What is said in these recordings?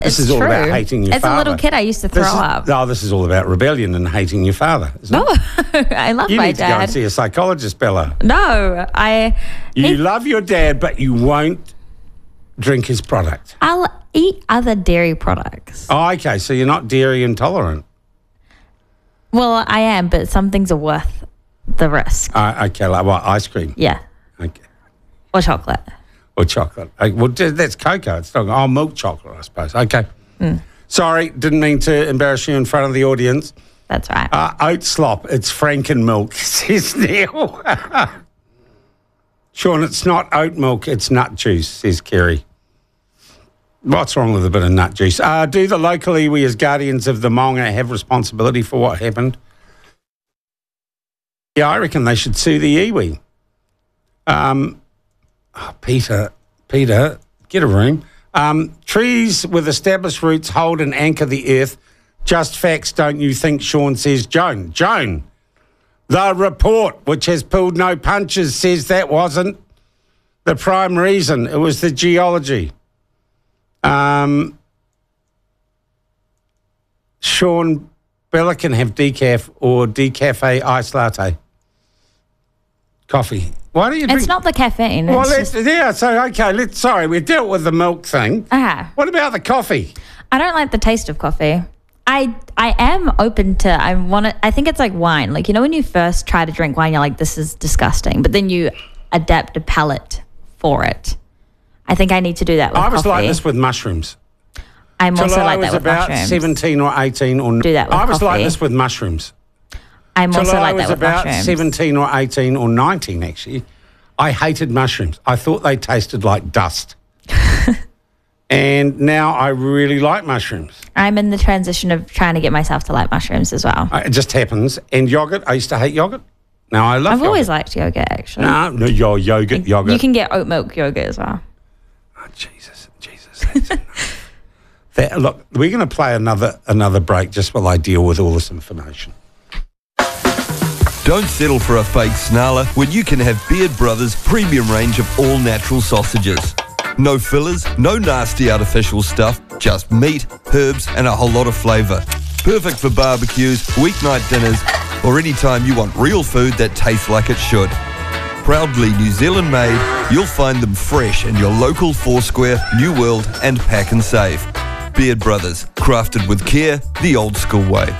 This is all about hating your father. As a little kid, I used to throw up. No, this is all about rebellion and hating your father, isn't it? I love my dad. You need to go and see a psychologist, Bella. No, You love your dad, but you won't drink his product. I'll eat other dairy products. Oh, okay. So you're not dairy intolerant. Well, I am, but some things are worth the risk. Okay, like what? Ice cream? Yeah. Okay. Or chocolate. Or chocolate. Well, that's cocoa. It's not milk chocolate, I suppose. Okay. Sorry, didn't mean to embarrass you in front of the audience. That's right. Oat slop. It's Franken milk, says Neil. Sean, it's not oat milk. It's nut juice, says Kerry. What's wrong with a bit of nut juice? Do the local iwi as guardians of the Maunga have responsibility for what happened? Yeah, I reckon they should sue the iwi. Peter, get a room. Trees with established roots hold and anchor the earth. Just facts, don't you think, Sean, says Joan. Joan, the report, which has pulled no punches, says that wasn't the prime reason. It was the geology. Sean, Bella can have decaf or decafe iced latte. Coffee. Why do you drink? It's not the caffeine. Well, sorry, we dealt with the milk thing. What about the coffee? I don't like the taste of coffee. I am open to, I think it's like wine. Like, you know, when you first try to drink wine, you're like, this is disgusting. But then you adapt a palate for it. I think I need to do that with coffee. I was like this with mushrooms. I'm also like that with mushrooms. I was about 17 or 18 or... Do that with I was coffee. like this with mushrooms. I'm also like that with mushrooms. I was about 17 or 18 or 19, actually. I hated mushrooms. I thought they tasted like dust. And now I really like mushrooms. I'm in the transition of trying to get myself to like mushrooms as well. It just happens. And yogurt, I used to hate yogurt. Now I love yogurt. I've always liked yogurt, actually. No, yogurt. You can get oat milk yogurt as well. Oh, Jesus. That's enough. Look, we're going to play another break just while I deal with all this information. Don't settle for a fake snarler when you can have Beard Brothers' premium range of all-natural sausages. No fillers, no nasty artificial stuff, just meat, herbs and a whole lot of flavour. Perfect for barbecues, weeknight dinners or any time you want real food that tastes like it should. Proudly New Zealand made, you'll find them fresh in your local Foursquare, New World and Pack and Save. Beard Brothers, crafted with care, the old school way.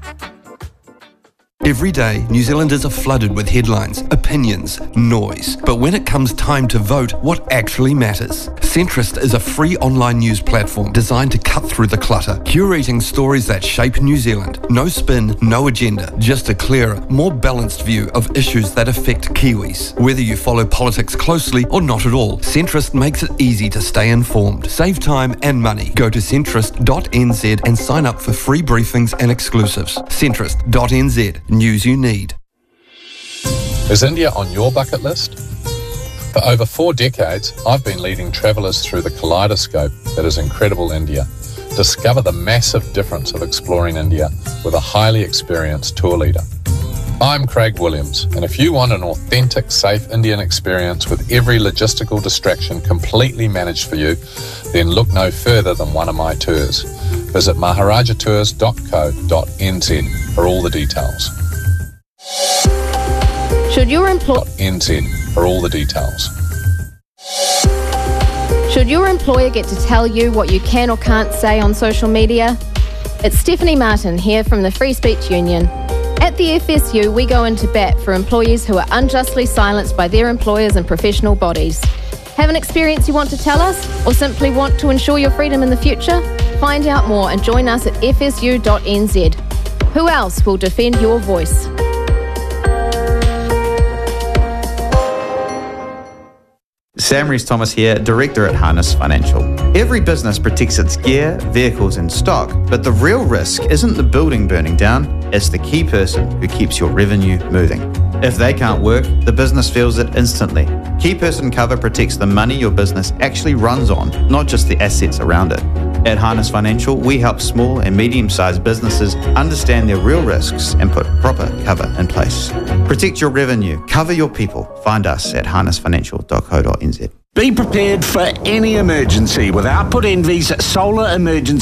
Every day, New Zealanders are flooded with headlines, opinions, noise. But when it comes time to vote, what actually matters? Centrist is a free online news platform designed to cut through the clutter, curating stories that shape New Zealand. No spin, no agenda, just a clearer, more balanced view of issues that affect Kiwis. Whether you follow politics closely or not at all, Centrist makes it easy to stay informed. Save time and money. Go to centrist.nz and sign up for free briefings and exclusives. Centrist.nz. News you need. Is India on your bucket list? For over 4 decades, I've been leading travellers through the kaleidoscope that is incredible India. Discover the massive difference of exploring India with a highly experienced tour leader. I'm Craig Williams, and if you want an authentic, safe Indian experience with every logistical distraction completely managed for you, then look no further than one of my tours. Visit maharajatours.co.nz for all the details. Should your employer get to tell you what you can or can't say on social media? It's Stephanie Martin here from the Free Speech Union. At the FSU, we go into bat for employees who are unjustly silenced by their employers and professional bodies. Have an experience you want to tell us, or simply want to ensure your freedom in the future? Find out more and join us at fsu.nz. Who else will defend your voice? Sam Rees-Thomas here, Director at Harness Financial. Every business protects its gear, vehicles and stock, but the real risk isn't the building burning down, it's the key person who keeps your revenue moving. If they can't work, the business feels it instantly. Key person cover protects the money your business actually runs on, not just the assets around it. At Harness Financial, we help small and medium-sized businesses understand their real risks and put proper cover in place. Protect your revenue, cover your people. Find us at harnessfinancial.co.nz. Be prepared for any emergency with Output Envy's Solar Emergency